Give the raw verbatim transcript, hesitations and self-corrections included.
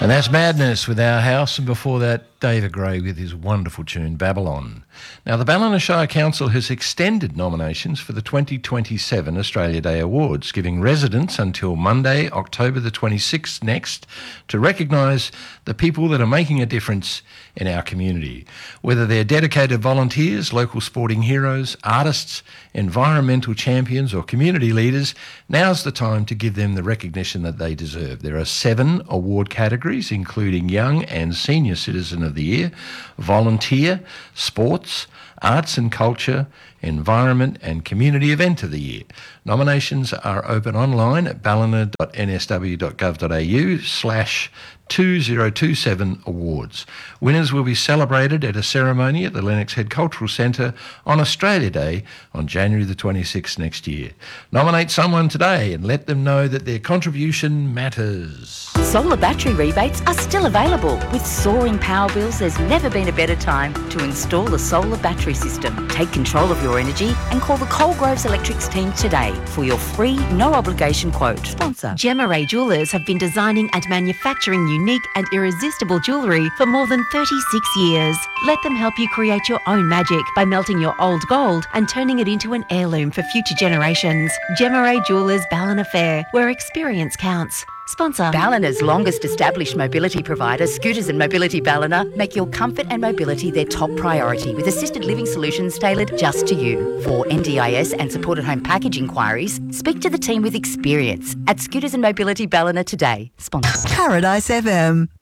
And that's Madness with Our House, and before that, David Gray with his wonderful tune, Babylon. Now, the Ballina Shire Council has extended nominations for the twenty twenty-seven Australia Day Awards, giving residents until Monday, October the twenty-sixth next, to recognise the people that are making a difference in our community. Whether they're dedicated volunteers, local sporting heroes, artists, environmental champions or community leaders, now's the time to give them the recognition that they deserve. There are seven award categories, including Young and Senior Citizen of the Year, Volunteer, Sports, Arts and Culture, Environment and Community Event of the Year. Nominations are open online at ballina dot n s w dot gov dot a u slash two thousand twenty-seven awards. Winners will be celebrated at a ceremony at the Lennox Head Cultural Centre on Australia Day on January the twenty-sixth next year. Nominate someone today and let them know that their contribution matters. Solar battery rebates are still available. With soaring power bills, there's never been a better time to install a solar battery system. Take control of your energy and call the Coalgroves Electrics team today for your free, no-obligation quote. Sponsor. Gemma Ray Jewellers have been designing and manufacturing unique and irresistible jewellery for more than thirty-six years. Let them help you create your own magic by melting your old gold and turning it into an heirloom for future generations. Gemma Ray Jewellers Ballina Fair, where experience counts. Sponsor. Ballina's longest established mobility provider, Scooters and Mobility Ballina, make your comfort and mobility their top priority with assisted living solutions tailored just to you. For N D I S and supported home package inquiries, speak to the team with experience at Scooters and Mobility Ballina today. Sponsor. Paradise F M.